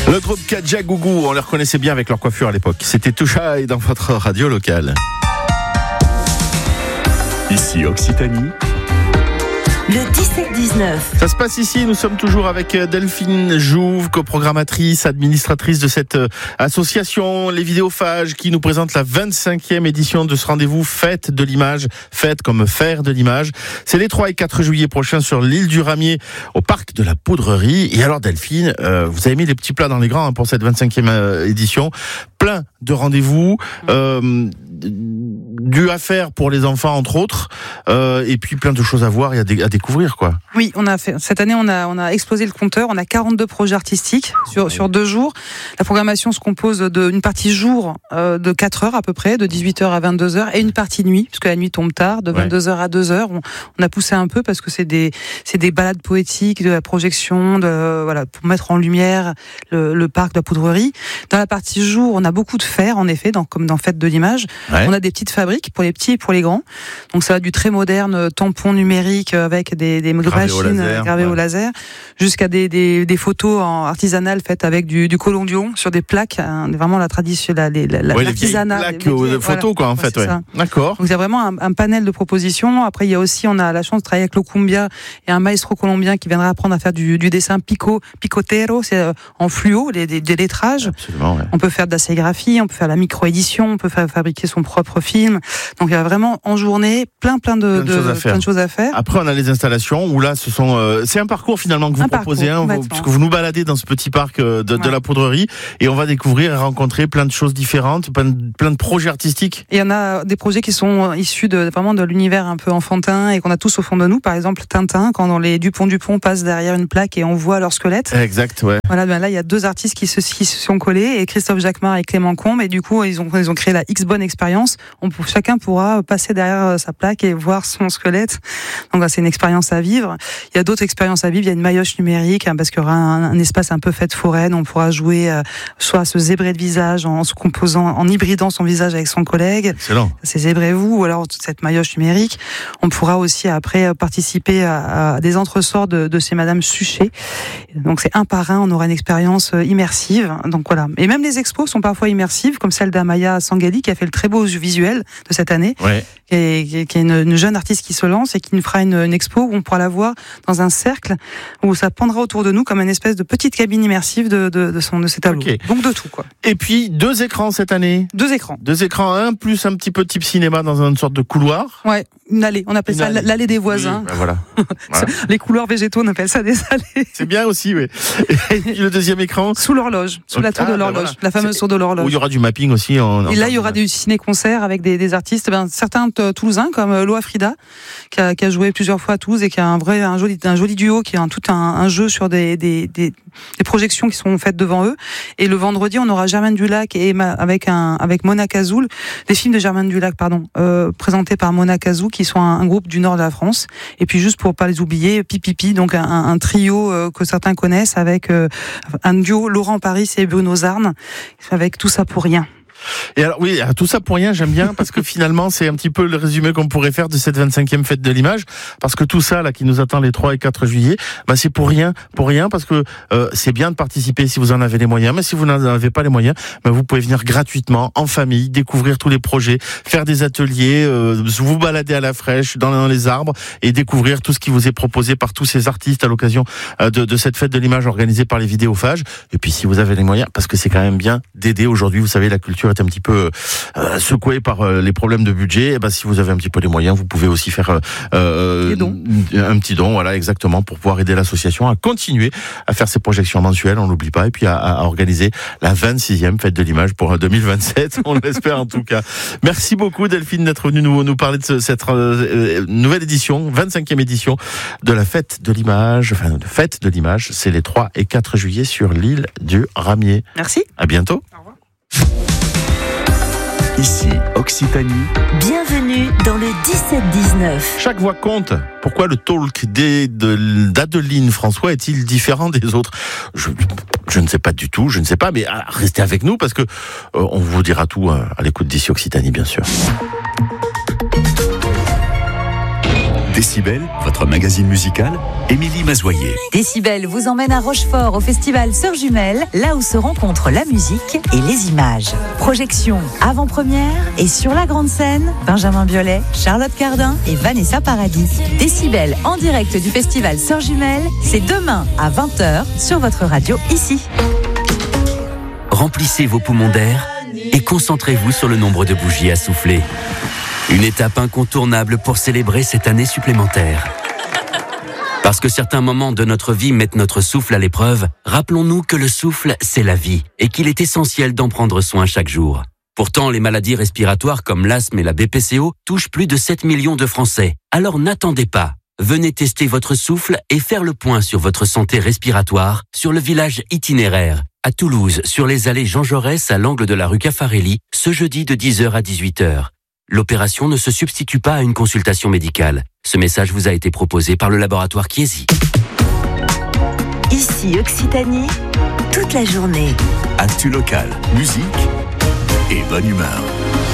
Le groupe Kajagougou, on les reconnaissait bien avec leur coiffure à l'époque. C'était Toucha et dans votre radio locale. Ici Occitanie. Le 17-19. Ça se passe ici, nous sommes toujours avec Delphine Jouve, coprogrammatrice, administratrice de cette association Les Vidéophages, qui nous présente la 25e édition de ce rendez-vous Fête de l'image, fête comme faire de l'image. C'est les 3 et 4 juillet prochains sur l'île du Ramier, au parc de la Poudrerie. Et alors Delphine, vous avez mis les petits plats dans les grands pour cette 25e édition. Plein de rendez-vous, du à faire pour les enfants entre autres, et puis plein de choses à voir et à découvrir quoi. Oui, cette année on a explosé le compteur, on a 42 projets artistiques sur 2 jours. La programmation se compose d'une partie jour de 4 heures à peu près, de 18h à 22h, et une partie nuit, puisque la nuit tombe tard, de 22h à 2h. On a poussé un peu parce que c'est des balades poétiques, de la projection, pour mettre en lumière le parc de la Poudrerie. Dans la partie jour, on a beaucoup de faire, en effet, comme dans Fête de l'image. Ouais. On a des petites fabriques pour les petits et pour les grands. Donc ça va du très moderne tampon numérique avec des machines gravées au laser, jusqu'à des photos artisanales faites avec du collodion sur des plaques, vraiment la tradition, l'artisanat. Les plaques photos quoi en fait. Ouais. D'accord. Donc il y a vraiment un panel de propositions. Après on a la chance de travailler avec l'Ocumbia et un maestro colombien qui viendra apprendre à faire du dessin picotero, c'est en fluo, des lettrages. Absolument. Ouais. On peut faire de la sérigraphie, on peut faire la micro-édition, on peut fabriquer son propre film. Donc il y a vraiment en journée plein de choses à faire. Après on a les installations où là c'est un parcours finalement que vous proposez, puisque vous nous baladez dans ce petit parc de la Poudrerie et on va découvrir et rencontrer plein de choses différentes, plein de projets artistiques. Et il y en a des projets qui sont issus vraiment de l'univers un peu enfantin et qu'on a tous au fond de nous. Par exemple Tintin, quand dans les Dupont passent derrière une plaque et on voit leur squelette. Exact, ouais. Voilà, là il y a 2 artistes qui se sont collés, et Christophe Jacquemart et Clément Combe, et du coup ils ont créé la X-Bonne expérience. Chacun pourra passer derrière sa plaque et voir son squelette. Donc c'est une expérience à vivre. Il y a d'autres expériences à vivre. Il y a une maillotche numérique, parce qu'il y aura un espace un peu fête foraine. On pourra jouer soit à se zébrer le visage en se composant, en hybridant son visage avec son collègue. Excellent. C'est zébrez-vous, ou alors toute cette maillotche numérique. On pourra aussi après participer à des entresorts de chez Madame Suchet. Donc c'est un par un, on aura une expérience immersive. Donc voilà. Et même les expos sont parfois immersives, comme celle d'Amaya Sangali qui a fait le très beau visuel de cette année, qui est une jeune artiste qui se lance et qui nous fera une expo où on pourra la voir dans un cercle où ça pendra autour de nous comme une espèce de petite cabine immersive de ses tableaux. Okay. Donc de tout quoi. Et puis 2 écrans cette année. 2 écrans. 2 écrans, un plus un petit peu type cinéma dans une sorte de couloir. Ouais, une allée. On appelle ça l'allée des voisins. Oui, ben voilà. Les couloirs végétaux, on appelle ça des allées. C'est bien aussi, oui. Et puis le 2e écran. Sous l'horloge, sous la tour de l'horloge, voilà. La fameuse tour de l'horloge. Où il y aura du mapping aussi. Et là, il y aura du ciné-concert avec des artistes, certains toulousains comme Loa Frida, qui a joué plusieurs fois à Toulouse et qui a un joli duo, qui a tout un jeu sur des projections qui sont faites devant eux. Et le vendredi, on aura Germaine Dulac avec Mona Kazoul, des films de Germaine Dulac, présentés par Mona Kazoul, qui sont un groupe du nord de la France. Et puis juste pour pas les oublier, Pipipi, donc un trio que certains connaissent avec un duo Laurent Paris et Bruno Zarn, avec Tout ça pour rien. Et alors oui, tout ça pour rien, j'aime bien parce que finalement c'est un petit peu le résumé qu'on pourrait faire de cette 25e fête de l'image, parce que tout ça là qui nous attend les 3 et 4 juillet, c'est pour rien parce que c'est bien de participer si vous en avez les moyens, mais si vous n'en avez pas les moyens, vous pouvez venir gratuitement en famille, découvrir tous les projets, faire des ateliers, vous balader à la fraîche dans les arbres et découvrir tout ce qui vous est proposé par tous ces artistes à l'occasion de cette fête de l'image organisée par les Vidéophages. Et puis si vous avez les moyens, parce que c'est quand même bien d'aider aujourd'hui, vous savez la culture est un petit peu secoué par les problèmes de budget. Et si vous avez un petit peu les moyens, vous pouvez aussi faire un petit don, voilà, exactement, pour pouvoir aider l'association à continuer à faire ses projections mensuelles, on l'oublie pas, et puis à organiser la 26e fête de l'image pour 2027, on l'espère en tout cas. Merci beaucoup Delphine d'être venue nous parler de cette nouvelle édition, 25e édition de la fête de l'image, c'est les 3 et 4 juillet sur l'île du Ramier. Merci. À bientôt. Au revoir. Ici, Occitanie. Bienvenue dans le 17-19. Chaque voix compte. Pourquoi le talk d'Adeline François est-il différent des autres ? Je ne sais pas du tout, mais restez avec nous parce que on vous dira tout à l'écoute d'ici Occitanie, bien sûr. Décibel, votre magazine musical, Émilie Mazoyer. Décibel vous emmène à Rochefort au festival Sœurs Jumelles, là où se rencontrent la musique et les images. Projection avant-première et sur la grande scène, Benjamin Biolay, Charlotte Cardin et Vanessa Paradis. Décibel en direct du festival Sœurs Jumelles, c'est demain à 20h sur votre radio ici. Remplissez vos poumons d'air et concentrez-vous sur le nombre de bougies à souffler. Une étape incontournable pour célébrer cette année supplémentaire. Parce que certains moments de notre vie mettent notre souffle à l'épreuve, rappelons-nous que le souffle, c'est la vie et qu'il est essentiel d'en prendre soin chaque jour. Pourtant, les maladies respiratoires comme l'asthme et la BPCO touchent plus de 7 millions de Français. Alors n'attendez pas. Venez tester votre souffle et faire le point sur votre santé respiratoire sur le village itinéraire, à Toulouse, sur les allées Jean Jaurès à l'angle de la rue Caffarelli, ce jeudi de 10h à 18h. L'opération ne se substitue pas à une consultation médicale. Ce message vous a été proposé par le laboratoire Chiesi. Ici Occitanie, toute la journée. Actu local, musique et bonne humeur.